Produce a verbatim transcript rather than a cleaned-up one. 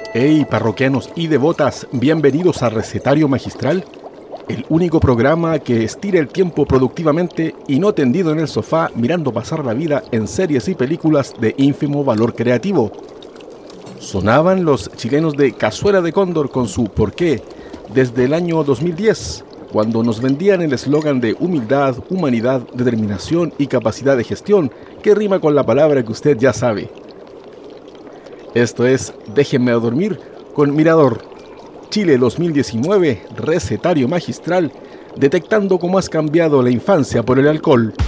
Hey, parroquianos y devotas, bienvenidos a Recetario Magistral, el único programa que estira el tiempo productivamente y no tendido en el sofá mirando pasar la vida en series y películas de ínfimo valor creativo. Sonaban los chilenos de Cazuela de Cóndor con su ¿Por qué? Desde el año dos mil diez, cuando nos vendían el eslogan de humildad, humanidad, determinación y capacidad de gestión, que rima con la palabra que usted ya sabe. Esto es Déjenme dormir con Mirador. Chile dos mil diecinueve, Recetario Magistral, detectando cómo has cambiado la infancia por el alcohol.